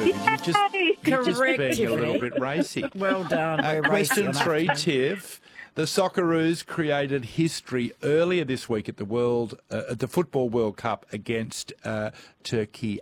You're just Correct, being a little Tiffany. bit racy. Well done. We're Question racing 3, enough. Tiff. The Socceroos created history earlier this week at the Football World Cup against Turkey.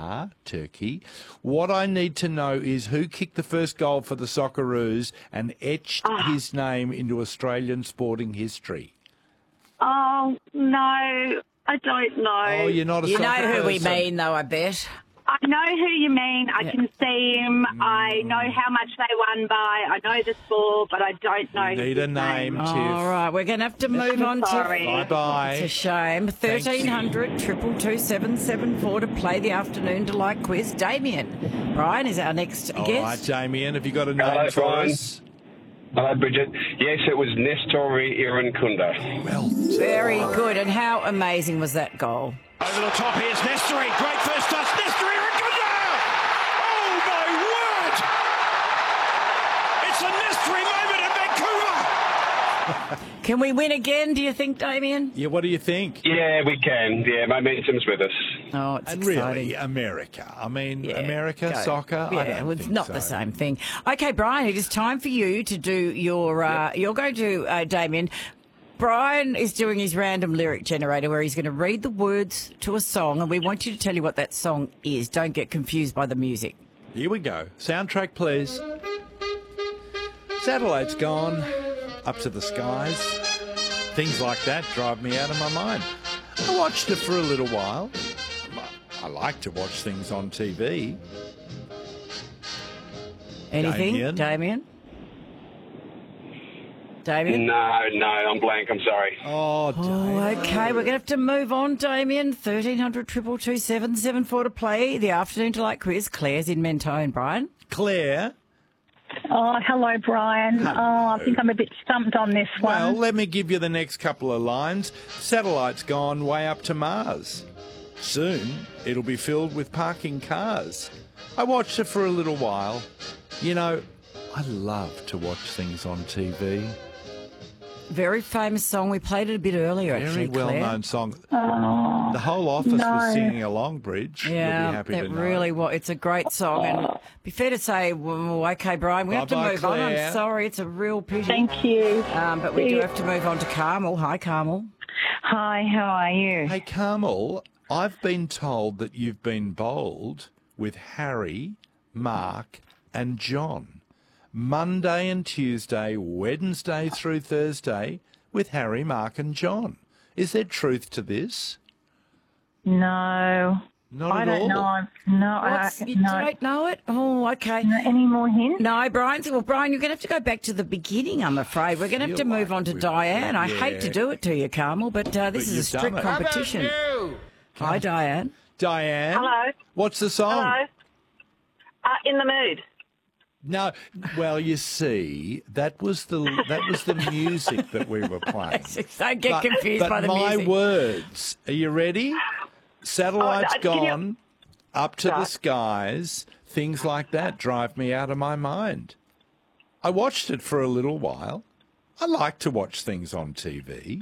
What I need to know is who kicked the first goal for the Socceroos and etched his name into Australian sporting history. Oh, no, I don't know. Oh, you're not a You know soccer who we person. mean, though, I bet. I know who you mean. I can see him. I know how much they won by. I know the score, but I don't know Need a his name, Tiff. All right, we're going to have to move on, Sorry. Tiff. Bye-bye. It's a shame. Thank you. 1300 222 774 to play the afternoon delight quiz. Damien, Brian is our next All guest. right, Damien, have you got a name Hello, for Brian. us? Hello, Bridget. Yes, it was Nestori Irankunda. Well, Very good. And how amazing was that goal? Over the top, here's Nestori. Great first touch. Nestori Irankunda! Oh, my word! It's a Nestori moment in Vancouver! Can we win again, do you think, Damien? yeah, what do you think? Yeah, we can. Yeah, momentum's with us. Oh, it's And exciting. really, America. I mean, Yeah, America, go. soccer, Yeah, I don't well, it's think not so. the same thing. Okay, Brian, it is time for you to do your. You're going to Damien. Brian is doing his random lyric generator where he's going to read the words to a song, and we want you to tell you what that song is. Don't get confused by the music. Here we go. Soundtrack, please. Satellite's gone. Up to the skies. Things like that drive me out of my mind. I watched it for a little while. I like to watch things on TV. Anything, Damien? Damien? No, I'm blank. I'm sorry. Oh, Oh, okay. We're going to have to move on, Damien. 1300 222 774 to play the afternoon delight quiz. Claire's in Mentone, Brian. Claire. Oh, hello, Brian. Oh, I think I'm a bit stumped on this Well, one. let me give you the next couple of lines. Satellite's gone way up to Mars. Soon, it'll be filled with parking cars. I watched it for a little while. You know, I love to watch things on TV. Very famous song. We played it a bit earlier, Very actually, Claire. well-known song. The whole office was singing along, Bridge. You'll Yeah, be happy to it know. really was. It's a great song. And be fair to say, well, okay, Brian, we have to Bye-bye, move on. Claire. I'm sorry. It's a real pity. Thank you. But we do have to move on to Carmel. Hi, Carmel. Hi, how are you? Hey, Carmel, I've been told that you've been bowled with Harry, Mark and John. Monday and Tuesday, Wednesday through Thursday with Harry, Mark and John. Is there truth to this? No. Not I at don't all. know. No, You no. don't know it? Oh, okay. Any more hints? No, Brian. Well, Brian, you're going to have to go back to the beginning, I'm afraid. We're going to have to Feel move like on to we've- Diane. I yeah. hate to do it to you, Carmel, but this is a you've strict done it. competition. Hi, Diane. Diane? Hello. What's the song? Hello. In the mood. No, well, you see, that was the music that we were playing. Don't get confused but by the my music. words. Are you ready? Satellite's can you- gone, up to the skies. Things like that drive me out of my mind. I watched it for a little while. I like to watch things on TV.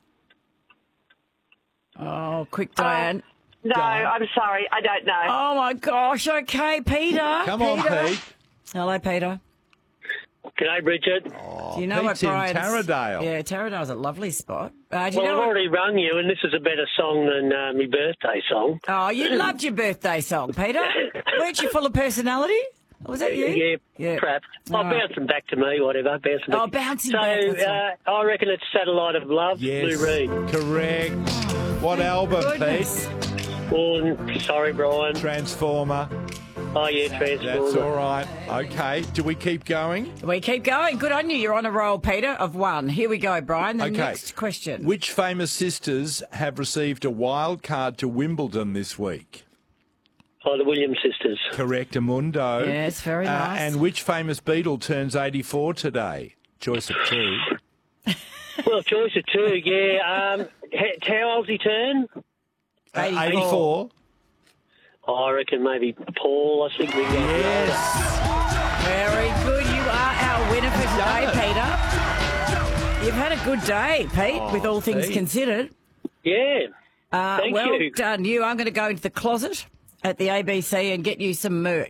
Oh, quick, Diane. No, I'm sorry. I don't know. Oh, my gosh. Okay, Peter. Come on, Pete. Hello, Peter. G'day, Bridget. Do you know Pete's what in Brian's... Taradale. Yeah, Taradale's a lovely spot. Do you Well, know I've what... already rung you, and this is a better song than my birthday song. Oh, you loved your birthday song, Peter. Weren't you full of personality? Was that you? Yeah, crap. All right. Bouncing back to me, whatever. Bouncing back. Oh, bouncing so, back, that's right. I reckon it's Satellite of Love, Yes, Lou Reed. correct. What album, Goodness. Pete? Oh, sorry, Brian. Transformer. Oh, yeah, Transformer. That's all right. Okay, do we keep going? We keep going. Good on you. You're on a roll, Peter, of one. Here we go, Brian. The Okay. next question. Which famous sisters have received a wild card to Wimbledon this week? Oh, the Williams sisters. Correct, Amundo. Yes, very nice. And which famous Beatle turns 84 today? Choice of two. Well, choice of two, yeah. How old's he turn? 84. Oh, I reckon maybe Paul. I think we got Yes. Very good. You are our winner for today, Done it. Peter. You've had a good day, Pete, with all things Pete. considered. Yeah. Thank well you. done, you. I'm going to go into the closet at the ABC and get you some merch.